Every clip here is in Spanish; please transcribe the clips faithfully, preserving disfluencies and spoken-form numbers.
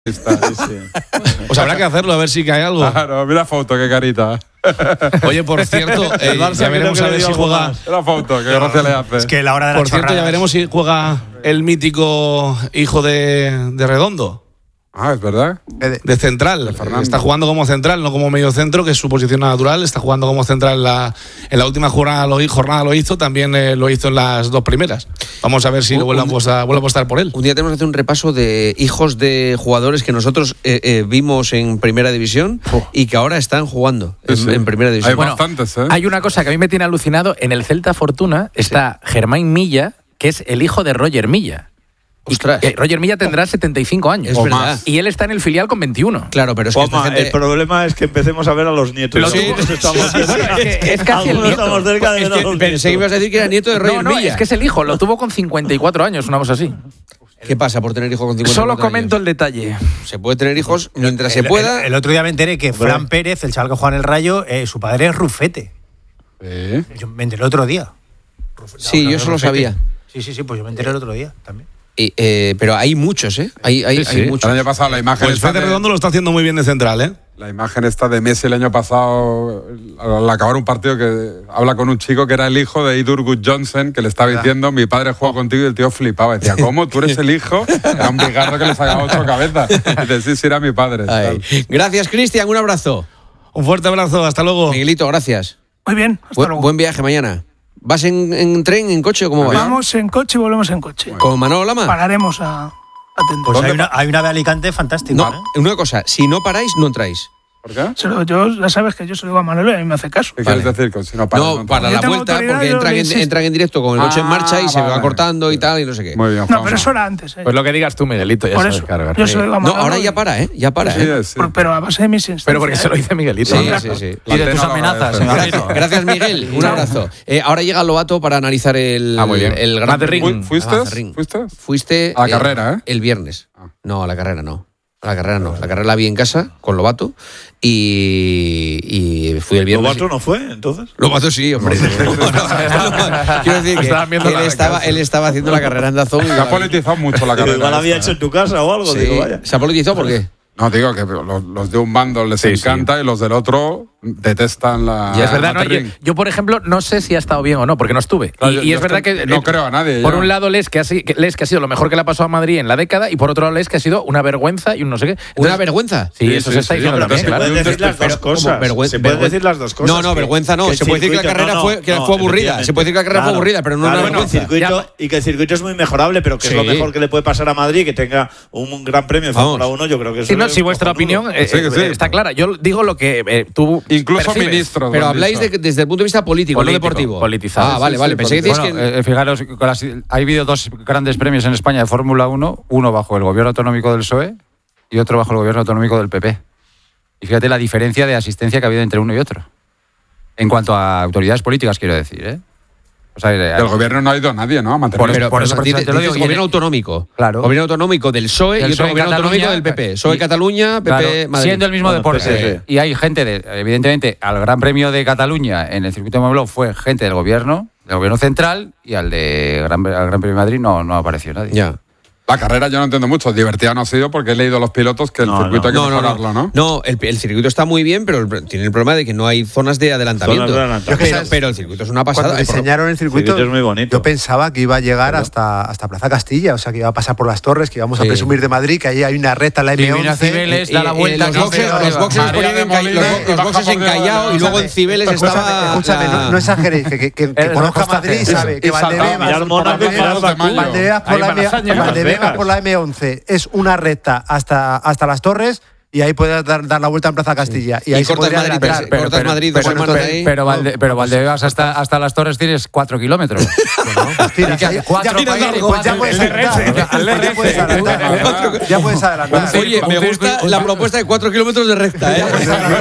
Está, sí, sí. Pues habrá que hacerlo, a ver si cae algo. Claro, mira foto, qué carita. Oye, por cierto, eh, ya veremos a ver si juega. La foto, qué gracia le hace. Es que la hora de la Por cierto, ya veremos si juega el mítico hijo de, de Redondo. Ah, es verdad. De central. De está jugando como central, no como medio centro, que es su posición natural. Está jugando como central en la, en la última jornada lo, jornada lo hizo, también eh, lo hizo en las dos primeras. Vamos a ver si uh, lo vuelve, un, a, vuelve a apostar por él. Un día tenemos que hacer un repaso de hijos de jugadores que nosotros eh, eh, vimos en Primera División uh. y que ahora están jugando en, sí, sí. en Primera División. Hay bueno, bastantes, ¿eh? Hay una cosa que a mí me tiene alucinado. En el Celta Fortuna está sí. Germán Milla, que es el hijo de Roger Milla. Ostras. Y Roger Milla tendrá setenta y cinco años. Es o verdad. Más. Y él está en el filial con veintiuno. Claro, pero es que Oma, gente... el problema es que empecemos a ver a los nietos. Los nietos estamos, bueno, es, que es casi el nieto. Estamos cerca de es que, pensé que ibas a decir que era nieto de Roger no, no, Milla. Es que es el hijo, lo tuvo con cincuenta y cuatro años, una cosa así. ¿Qué pasa por tener hijos con cincuenta y cuatro Solo comento años? el detalle. Se puede tener hijos mientras el, se pueda. El, el otro día me enteré que Fran bueno. Pérez, el chaval que juega en el Rayo, eh, su padre es Rufete. ¿Eh? Yo me enteré el otro día. Rufete, sí, yo eso lo sabía. Sí, sí, sí, pues yo me enteré el otro día también. Y, eh, pero hay muchos, ¿eh? Hay, hay, sí, sí. hay muchos. El año pasado la imagen. Pues Fede de... Redondo lo está haciendo muy bien de central, ¿eh? La imagen esta de Messi el año pasado, al acabar un partido, que habla con un chico que era el hijo de Idur Good Johnson, que le estaba diciendo, mi padre juega contigo, y el tío flipaba. Decía, ¿cómo? ¿Tú eres el hijo? Era un bigardo que le sacaba ocho cabezas. Y dice, sí, sí, era mi padre. Gracias, Cristian, un abrazo. Un fuerte abrazo, hasta luego. Miguelito, gracias. Muy bien, hasta Bu- luego. Buen viaje mañana. ¿Vas en, en tren, en coche o cómo vas? Vamos en coche y volvemos en coche. ¿Con Manolo Lama? Pararemos a atender. Pues hay una, hay una de Alicante fantástica. No, ¿eh? una cosa, si no paráis, no entráis. ¿Por qué? Solo, yo, ya sabes que yo se lo digo a Manolo y a mí me hace caso. ¿Qué Vale. quieres decir? Con, si no, para, no, no para Yo la tengo vuelta, autoridad, porque yo entran le en, insisto. entran en directo con el coche Ah, en marcha y se vale. va cortando y tal, y no sé qué. Muy bien, No, Juanma. pero eso era antes. ¿eh? Pues lo que digas tú, Miguelito, ya Por sabes, eso, claro, yo se lo digo a No, Manolo. ahora y- ya para, ¿eh? Ya para, Sí, ¿eh? sí. Por- pero a base de mis instancias. Pero porque se lo ¿eh? dice Miguelito. Sí, ¿no? sí, sí. La Y de tus antena amenazas, no señor. Gracias, gracias, Miguel. Un abrazo. Eh, ahora llega Lobato para analizar el, Ah, muy bien. el Gran Madrid. Premio. Fu- ¿Fuiste? Ah, Mazarrín. ¿Fuiste? Fuiste A la eh, carrera, ¿eh? el viernes. Ah. No, a la carrera no. A la carrera no. La carrera la vi en casa con Lobato y, y fui el viernes. ¿Lobato no fue, entonces? Lobato sí, hombre. No, no, no. Quiero decir que Estaban viendo él la estaba, casa. él estaba haciendo la carrera en Dazón. y Se la ha vi. politizado mucho la Digo, carrera. igual había esta, hecho ¿eh? en tu casa o algo. Sí. Digo, vaya. ¿Se ha politizado por qué? No, digo que los, los de un bando les Sí, encanta y los del otro detestan la. Y es verdad, no, yo, Mazarrín. yo, por ejemplo, no sé si ha estado bien o no, porque no estuve. Claro, y yo- y yo es verdad es que que. no eh, creo a nadie, Por ya. un lado, lees que, ha, si- que lees que ha sido lo mejor que le ha pasado a Madrid en la década, y por otro lado, lees que ha sido una vergüenza y un no sé qué. ¿Una Entonces, vergüenza? Sí, Sí, eso sí, se está sí, diciendo pero también, se claro. puede Puedes decir las dos Pero, ¿cómo? cosas. Vergüen- Se puede vergüen- decir las dos cosas. No, no, que- vergüenza no. que el Se puede decir que la circuito- carrera no, no, fue, que no, fue aburrida. Se puede decir que la carrera fue claro. aburrida, pero no Claro, una bueno, vergüenza. el circuito, y que el circuito es muy mejorable, pero que es lo Sí. mejor que le puede pasar a Madrid, que tenga un gran premio de Vamos. Fórmula uno, yo creo que eso Sí, no, es si vuestra cojonudo. opinión eh, Sí, que sí. eh, está clara. Yo digo lo que eh, tú. Incluso percibes. ministros. Pero lo han habláis dicho. de, desde el punto de vista político, Político, no deportivo. politizado. Ah, Sí, vale, sí, vale. sí, Pensé que politizado. decís Bueno, que. eh, fijaros, con las- ha habido dos grandes premios en España de Fórmula uno, uno bajo el gobierno autonómico del P S O E y otro bajo el gobierno autonómico del P P. Y fíjate la diferencia de asistencia que ha habido entre uno y otro. En cuanto a autoridades políticas, quiero decir, ¿eh? O sea, Del gobierno no ha ido nadie, ¿no? A mantener. Por- Pero, por pero eso dice- te lo dices digo, y gobierno en- autonómico. Claro. Gobierno autonómico del P S O E y Del otro P S O E gobierno Cataluña, autonómico del P P. P S O E y- Cataluña, P P Claro, Madrid. siendo el mismo Bueno, deporte. P S G. Y hay gente, de, evidentemente, al Gran Premio de Cataluña en el circuito de Montmeló fue gente del gobierno, del gobierno central, y al de Gran, al Gran Premio de Madrid no, no apareció nadie. Ya. La carrera yo no entiendo mucho. Divertida no ha sido porque he leído a los pilotos que el No, circuito no. hay que No, no, mejorarlo, ¿no? no. No, el, el circuito está muy bien, pero el- tiene el problema de que no hay zonas de adelantamiento. Zonas de adelantamiento. Pero, ¿Sabes? pero el circuito es una pasada. Cuando diseñaron el circuito, circuito es muy bonito. yo pensaba que iba a llegar hasta, hasta Plaza Castilla, o sea, que iba a pasar por las Torres, que íbamos Sí. a presumir de Madrid, que ahí hay una recta en la Sí, M viene a once. Cibeles, Y- da la y vuelta. los aquí boxes, arriba. los boxes María ponían de en ca- Molina, los- los baja boxes por en debajo de Callao la- y luego en Cibeles Escúchame, estaba. escúchame, la- no, no exageréis, que, que, que, que Eh, conozca los Madrid costajes. sabe que Y saltaba Valdebebas, Mirar Mónaco y Valdebebas, Mirar de Mayo. Valdebebas por Ahí la van M- las años, Valdebebas Las por la M once es una recta hasta, hasta las Torres y ahí puedes dar, dar la vuelta en Plaza Castilla. Y Y ahí se cortas podría Madrid, adelantar. pero- cortas Madrid, dos pero, hermanos pero, ahí. pero, Valde- pero Valdebebas hasta, hasta las Torres tienes cuatro kilómetros. Bueno, pues tira, ¿Y qué hace? ya- Cuatro ya- para ir y pues cuatro- ya puedes el R S, adelantar. el R S. Ya puedes adelantar. Ya puedes adelantar. Oye, me gusta la propuesta de cuatro kilómetros de recta, ¿eh?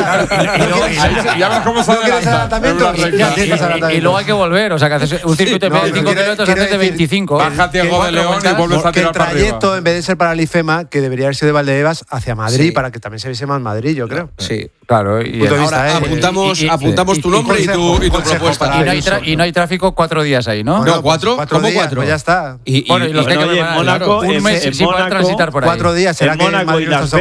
Ya ves cómo se ¿No quieres adelanta. adelantamiento? En una recta. Ya tienes Y, y adelantamiento. luego hay que volver, o sea, que haces un circuito de No, veinticinco quiero- kilómetros quiero antes de decir- veinticinco. Baja Diego de Cuatro León y vueltas. vuelves a Que el tirar para arriba. trayecto, en vez de ser para el IFEMA, que debería haber sido de Valdebebas hacia Madrid, Sí. para que que también se viese más Madrid, yo creo. Sí. Claro, y Punto de vista, Ahora ¿eh? apuntamos, y- y- apuntamos y- tu y nombre y, consejo, tu, y tu consejo propuesta. para Y no, hay eso. tra- y no hay tráfico cuatro días ahí, ¿no? Bueno, No, ¿cuatro? pues ¿Cómo días, cuatro? Pues ya está. Y, y- Bueno, y los que hay Bueno, que oye, en preparar, Mónaco, un en- mes en sin poder Mónaco, transitar por ahí. Cuatro días, será en que en Mónaco Madrid y no está Las